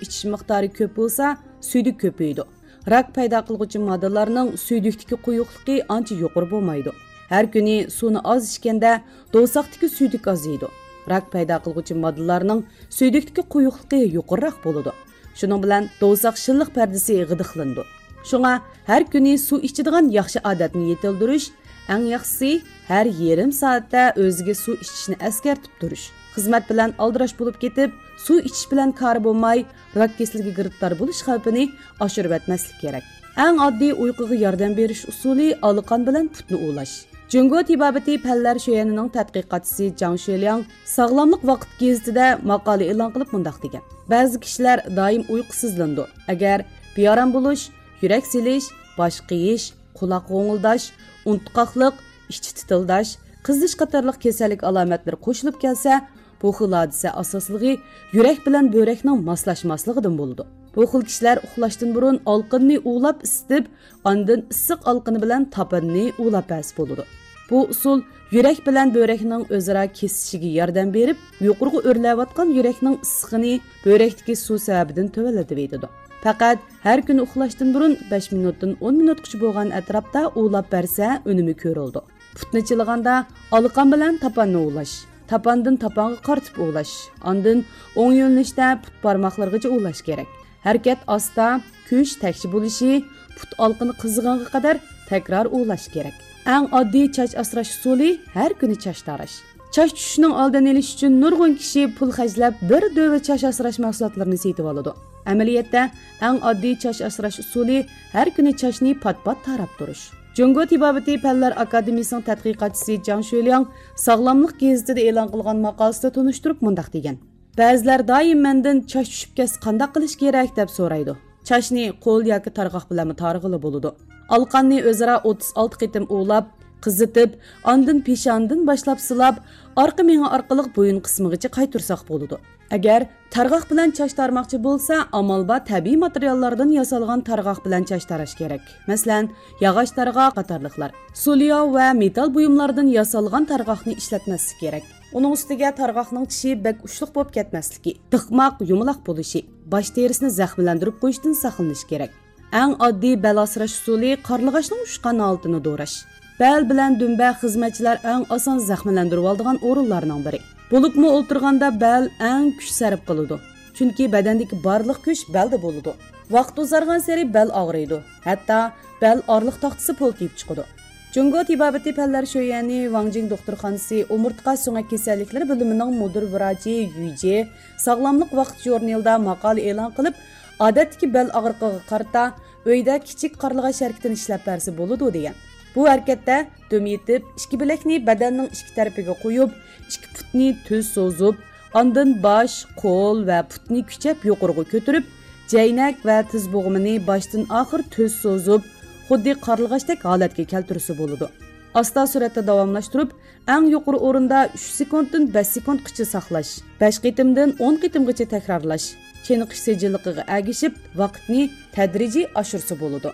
ichish miqdori ko'p bo'lsa, suydik ko'paydi. Rak paydo qiluvchi moddalarning suydikdagi quyuqligi ancha yuqori bo'lmaydi. Har kuni suvni oz ichganda do'saqdagi suydik azaydi. Rak paydo qiluvchi moddalarning suydikdagi quyuqligi yuqoriroq bo'ladi. Shuning bilan do'saq shilliq pardasi g'idiqlandi. Shunga har kuni suv ichadigan yaxshi odatni yetildirish, eng yaxshisi har yarim soatda o'ziga suv ichishni eskartib turish. Xizmat bilan aldirash bo'lib ketib, suv ichish bilan kori bo'lmay, rak kasalligiga giriftor bo'lish xavfini oshirib etmaslik kerak. Eng oddiy uyquga yordam berish usuli aliqon bilan putni ulash. Jungo tibabati fanlar sho'yanining tadqiqotchisi Jang Shuliang sog'lomlik vaqt gazetida maqola e'lon qilib mundaq degan. Ba'zi kishilar doim uyqusizlandi. Agar beoram bo'lish, yurak silish, bosh qiyish, quloq g'o'ngildash, unutqoqlik, ichki titildash, qizish qatorliq kasallik alomatlari qo'shilib kelsa, bu xil hodisa asosligi yurak bilan börekning moslashmasligidan bo'ladi. Bu xil kishilar uxlashdan burun olqinni ulab isitib, ondan issiq olqini bilan tapanni ulab bas bo'ladi. Bu usul yurak bilan börekning o'zaro kesishiga yordam berib, yuqoriga o'rlayotgan yurakning issiqini börekdagi suv sababidan to'valatib. Faqat har kuni uxlashdan burun 5 minutdan 10 minutgacha bo'lgan atrofda ulab bersa, unumi ko'rildi. Putni chilganda aliqon bilan tapanni ulash. Tapandan tapanga qartib ulash. Ondan o'ng yo'nalishda put barmoqlargacha ulash kerak. Harakat asta, kuch takshi bo'lishi, put olqini qizg'anga qadar takror ulash kerak. Eng oddiy choch asrash usuli har kuni choch tarash. Choch tushishining oldini olish uchun nurg'un kishi pul xarjlab bir dova choch asrash mahsulotlarini sotib oladi. Amaliyotda eng oddiy choch asrash usuli har kuni chochni pat-pat tarab turish. Jungo tibabati fanlar akademiyasining tadqiqotchisi Jang Shuliang sog'lomlik gazetida e'lon qilgan maqolasida tunishtirib mundaq degan. Ba'zilar doim mendan choch tushib ketsa qanday qilish kerak deb so'raydi. Chochni qo'l yoki targ'oq bilan targ'ili bo'ladi. Alqonni o'zaro 36 qitim ulab, qizitib, ondan peshondan boshlab silab, orqa miya orqali bo'yin qismigacha qaytirsak bo'ladi. Agar targ'oq bilan choch tarmoqchi bo'lsa, amalba tabiiy materiallardan yasalgan targ'oq bilan choch tarash kerak. Masalan, yog'och targ'oq qatorliqlar. Sulyo va metal buyumlardan yasalgan targ'oqni ishlatmaslik kerak. Uning ustiga targ'oqning tishi bak ushliq bo'lib ketmasligi, tiqmoq, yumaloq bo'lishi, bosh terisini zaxmlantirib qo'yishdan saqlanish kerak. Eng oddiy bel asrash usuli qarlig'ashning ushqan altini do'rash. Bel bilan dumba xizmatchilar eng oson zaxmlantirib oladigan o'rinlarning biri. Bo'libmi o'ltirganda bel eng kuch sarf qiladi. Chunki badandagi barliq kuch belda bo'ladi. Vaqt o'zargan sari bel og'riydi. Hatto bel orliq taxtasi poltib chiqadi. Jungo tibabati fanlar sho'yani Wangjing doktorxonasi umurtqa so'ngak kasalliklari bo'limining mudir vrachi Yuji sog'lomlik vaqt jurnalida maqola e'lon qilib, odatdagi bel og'riqiga qarata uyda kichik qarlig'ash harakatini ishlab bersa bo'ladi degan. Bu harakatda dum yetib, ikki bilakni badanning ikki tarafiga qo'yib, ikki putni tuz so'zib, ondan bosh, qo'l va putni kuchab yuqoriga ko'tarib, jaynak va tiz bo'g'imini boshdan oxir tuz so'zib, xuddi qarlig'ashdek holatga keltirsa bo'ladi. Asta suratda davomlashtirib, eng yuqori o'rinda 3 sekunddan 5 sekundgacha saqlash, 5 qitimdan 10 qitimgacha takrorlash. Cheniqish sejilligiga agishib, vaqtni tadrijiy oshirsa bo'ladi.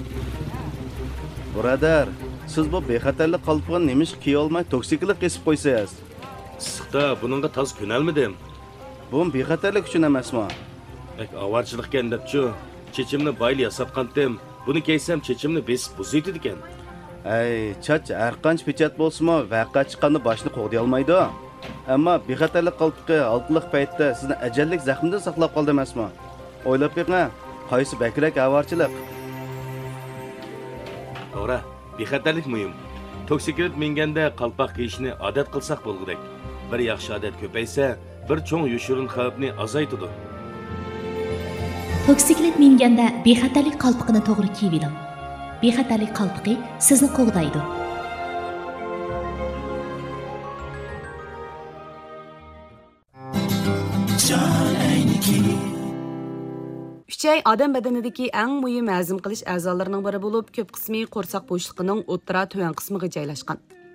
Birodar, siz bu bexatarlik qalpog'ini nemish kiy olmay toksiklik qesib qo'ysangiz. Issiqda buningga toz ko'nalmidim. Bu bexatarlik uchun emasmi? Bak avarchilikkan debchi, chechimni bayli yasatqandim. Buni keysam chechimni besib buzaydi ekan. Ay, chach har qancha pechat bo'lsa-mu, vaqa chiqqanda boshni qo'g'day olmaydi. Ammo bexatarlik qalpog'i oltliq paytda sizni ajallik zaxmdan saqlab qoldi emasmi? O'ylab beqing, qaysi bakrak avarchilik? To'g'ri, bexatarlik muhim. Toksiklik minganda qalpoq kiyishni odat qilsak bo'lgudek. Bir yaxshi odat ko'paysa, bir cho'ng yoshirin xavfni azaytadi. Toksiklik minganda bexatarlik qalpoqini to'g'ri kiyib oling. Bexatarlik qalpoqi sizni qo'g'daydi. 3 ay odam badanidagi eng muhim hazm qilish a'zolarining biri bo'lib, ko'p qismi qo'rsoq bo'shligining o'ttira tuvan qismiga joylashgan.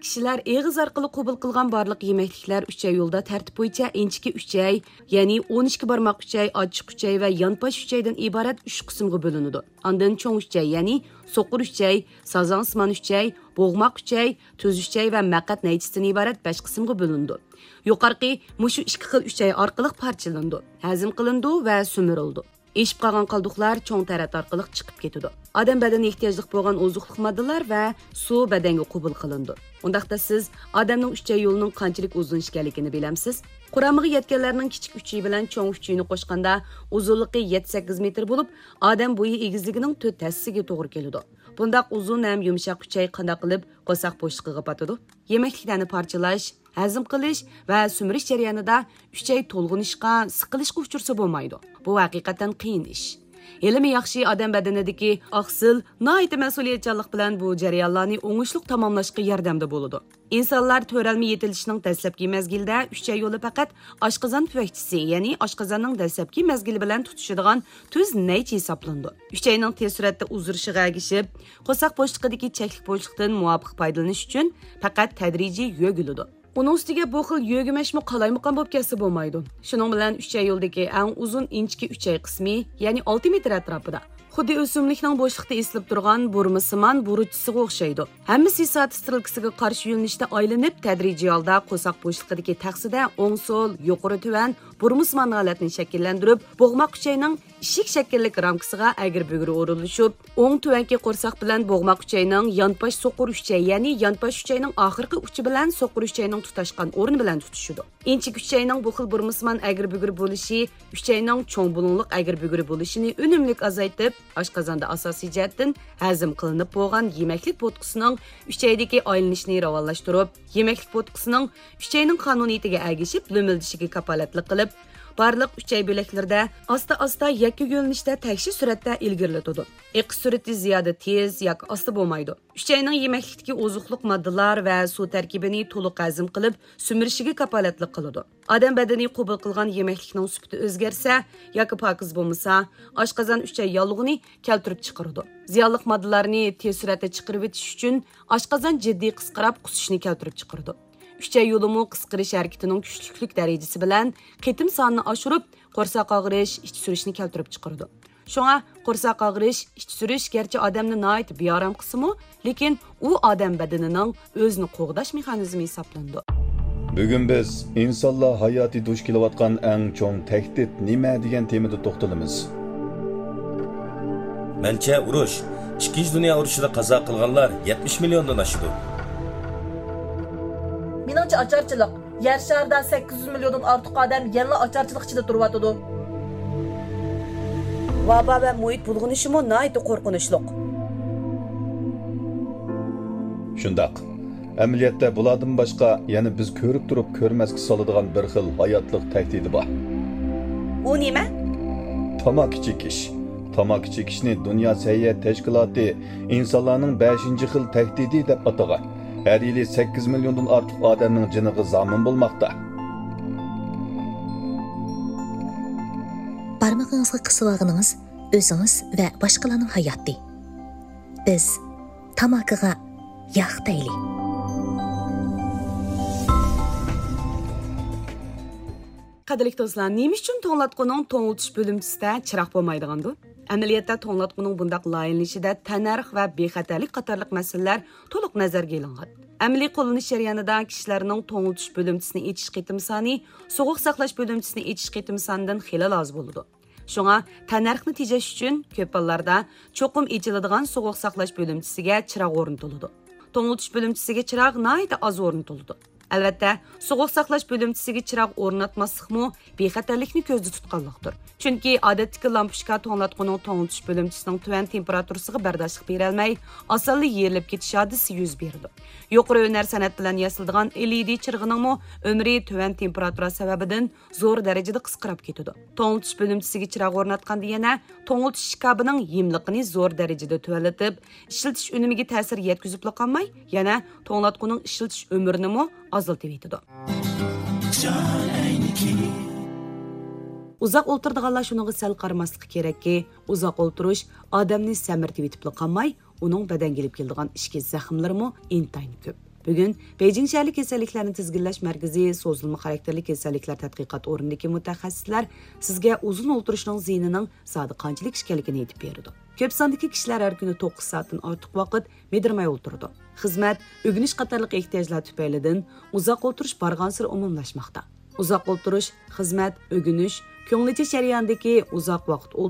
Kishilar eg'iz orqali qabul qilgan barliq yemekliklar 3 yo'lda tartib bo'yicha inchiki 3 ya'ni 12 barmoq 3 ochiq 3 va yonpash 3 dan iborat 3 qismga bo'linadi. Ondan cho'ng 3 ya'ni so'qir 3 sazonsman 3 bo'g'moq 3 tuz 3 va maqat naychisidan iborat 5 qismga bo'linadi. Yuqorqi mushu 2 xil 3 orqali parchalandi, hazm qilindi va sumirildi. Eshib qolgan qalduqlar cho'ng tarat orqali chiqib ketadi. Odam badani ehtiyojli bo'lgan ozuqlik moddalar va suv badanga qabul qilindi. Undaqda siz odamning 3 yo'lining qanchalik uzun ekanligini bilamsiz? Quramiga yetganlarning kichik 3 bilan cho'ng 3ni qo'shganda uzunligi 7-8 metr bo'lib, odam bo'yi egizligining 4 tassiga to'g'ri keladi. Bundaq uzun ham yumshoq 3 qanday qilib qo'saq bo'shligiga patadi? Yemekliklarni parchalash, hazm qilish va sumirish jarayonida 3 to'lg'inishga, siqilishga uchursa bo'lmaydi. Bu haqiqatan qiyin ish. Elimi yaxshi odam badanidagi oqsil, noyat mas'uliyatchanlik bilan bu jarayonlarni o'ngishli tamomlashga yordamda bo'ladi. İnsanlar törəlmə yetilishinin dastlabki mezgildə 3 yo'li faqat oshqozon tuvakchisi, ya'ni oshqozonning dastlabki mezgili bilan tutishadigan tuz naychi hisoblanadi. 3 ning tez suratda uzurishiga ergishib, qo'saq bo'shliqidagi cheklik bo'shliqdan muvofiq foydalanish uchun faqat tadrijiy yo'giladi. Uning ustiga bu xil yo'gimashmi qalaymuqam bo'lib kelsa bo'lmaydi. Shuning bilan 3 yo'ldagi eng uzun inchki 3 qismi, ya'ni 6 metr atrofida xuddi o'simlikning bo'shliqda esilib turgan burmasimon buruchisiga o'xshaydi. Hammasi soat strelkasiga qarshi yo'nalishda aylanib, tadrijiy holda qo'saq bo'shliqidagi taqsida o'ng so'l, yuqori tuvan burmasimon holatni shakllantirib, bo'g'moq uchayning ishik shakllik ramkasiga agir-bugri o'rilishib, o'ng tuvanki qo'rsoq bilan bo'g'moq uchayning yonpash so'qir uchay, ya'ni yonpash uchayning oxirgi uchi bilan so'qir uchayning tutashgan o'rin bilan tutishidi. Inchik uchayning bu xil burmasimon agir-bugri bo'lishi, uchayning cho'ng bulunliq agir-bugri bo'lishini unumlik azaytib, oshqozonda asosiy jihatdan hazm qilinib bo'lgan yemeklik bo'tqisining 3 oydagi aylanishini ravonlashtirib, yemeklik bo'tqisining 3 oyning qonuniyatiga ergishib, lo'mildishiga kapolatlik qilib, barliq 3 oy bo'laklarda asta-asta yakka yo'nalishda tagshi suratda ilgirlatadi. Eqish surati ziyoda tez yoki asta bo'lmaydi. 3 oyning yemeklikdagi ozuqliq moddalar va suv tarkibini to'liq hazm qilib, sumirishiga kapolatlik qiladi. Odam badani qabul qilgan yemeklikning sifati o'zgarsa yoki pokiz bo'lmasa, oshqozon 3 oy yolg'ini keltirib chiqaradi. Ziyonli moddalarni tez suratda chiqarib o'tish uchun oshqozon jiddiy qisqarib, qusishni keltirib chiqaradi. 3 yo'limi qisqarish harakatining kuchlilik darajasi bilan qitim sonini oshirib, qo'rsoq og'rish, ich surishni keltirib chiqaradi. Shunga qo'rsoq og'rish, ich surish garchi odamni noyat beorom qismi, lekin u odam badanining o'zini qo'g'dash mexanizmi hisoblanadi. Bugun biz insonlar hayoti duch kelayotgan eng cho'ng tahdid nima degan temada to'xtalamiz. Mencha urush, Ikkinchi dunyo urushida qazo qilganlar 70 milliondan oshdi. Meningcha ocharchilik. Yer sharida 800 milliondan ortiq odam yana ocharchilik ichida turyotidi. Vaba va muhit bulg'unishimi noyat qo'rqinchli. Shundaq. Amaliyotda bulardan boshqa yana biz ko'rib turib ko'rmasga soladigan bir xil hayotlik tahdidi bor. U nima? Tamaki chekish. Tamaki chekishni Dunyo Səhiyyə Təşkilatı insonlarning 5-xil tahdidi deb atagan. Her yili 8 milyondan artıq adamның jiniga zamin bo'lmoqda. Barmog'ingizga qisib olganingiz o'zingiz va boshqalarning hayoti. Biz tamakiga yoq deylik. Qadrli do'stlar, nima uchun to'nglatquning to'ngiltish bo'limchisida chiroq bo'lmaydigandir? Amaliyotda to'nglatquning bundaq loyihalanishida tanarx va bexatarlik qatorliq masalalar to'liq nazarga olingan. Amaliy qo'llanish jarayonida kishilarning to'ngiltish bo'limchisini echish qitim soni so'g'uq saqlash bo'limchisini echish qitim sonidan xila oz bo'ladi. Shunga tanarxni tejash uchun ko'p hollarda cho'qim echiladigan so'g'uq saqlash bo'limchisiga chiroq o'rnatiladi. To'ngiltish bo'limchisiga chiroq nihoyat oz o'rnatiladi. Albatta, so'g'uq saqlash bo'limchisiga chiroq o'rnatmaslikmi bexatarlikni ko'zda tutganlikdir. Chunki odatdagi lampochka to'nglatquning to'ngiltish bo'limchisining tuvan temperaturasiga bardoshlik bera olmay, osonli yerilib ketish hodisi yuz beradi. Yuqori hunar san'at bilan yasaladigan LED chirg'iningmi umri tuvan temperatura sababidan zo'r darajada qisqarib ketadi. To'ngiltish bo'limchisiga chiroq o'rnatganda yana to'ngiltish shikabining yemliqini zo'r darajada tuvalatib, ishiltish unimiga ta'sir yetkazib qolmay, yana to'nglatquning ishiltish umrini azaltib etadi. Uzoq o'ltirdiganlar shuningga sal qaramaslik kerakki, uzoq o'ltirish odamni samirtib etib qolmay, uning badanga kelib keladigan ishki zaxmlarimi intayin ko'p. Bugun Beijing shahar kasalliklarni tizginlash markazi so'zilma xarakterli kasalliklar tadqiqot o'rnidagi mutaxassislar sizga uzun o'ltirishning ziynining zodi qanchalik ekanligini aytib beradi. Ko'p sondagi kishilar har kuni 9 soatdan ortiq vaqt medirmay o'ltiradi. Xizmat, o'g'inish qatorliq ehtiyojlar tufaylidan uzoq o'ltirish barg'ansir umumlashmoqda. Uzoq o'ltirish, xizmat, o'g'inish, ko'ngilchi jarayondagi uzoq vaqt